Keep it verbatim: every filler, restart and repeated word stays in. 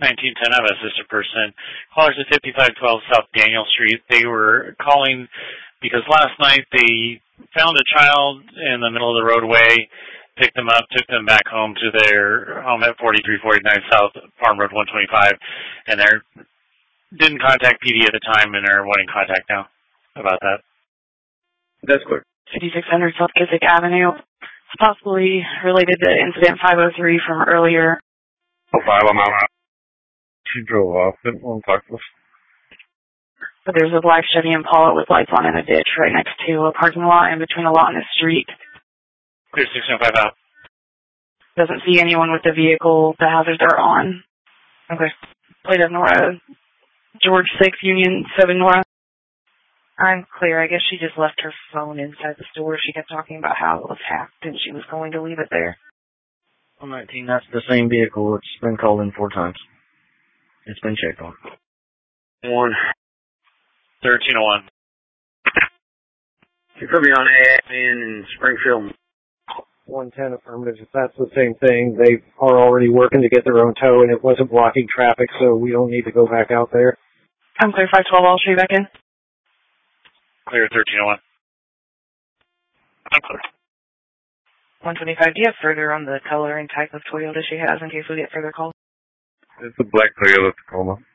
nineteen ten, I have a sister person. Callers at fifty-five twelve South Daniel Street. They were calling because last night they found a child in the middle of the roadway, picked them up, took them back home to their home at forty-three forty-nine South Farm Road one twenty-five, and they didn't contact P D at the time and are wanting contact now about that. That's clear. fifty-six hundred South Kiswick Avenue. It's possibly related to incident five oh three from earlier. Oh, five, I'm out. She drove off. Didn't want to talk to us. But there's a black Chevy Impala with lights on in a ditch right next to a parking lot in between a lot and a street. Clear six oh five out. Doesn't see anyone with the vehicle. The hazards are on. Okay. Plate of Nora. George six, Union seven, Nora. I'm clear. I guess she just left her phone inside the store. She kept talking about how it was hacked and she was going to leave it there. one nineteen, that's the same vehicle. It's been called in four times. It's been checked on. One. thirteen oh one. You could be on A in Springfield. one ten affirmative. If that's the same thing, they are already working to get their own tow, and it wasn't blocking traffic, so we don't need to go back out there. I'm clear five twelve. I'll show you back in. Clear thirteen oh one. I'm clear. one twenty-five, do you have further on the color and type of Toyota she has in case we get further calls? It's a black Toyota Tacoma.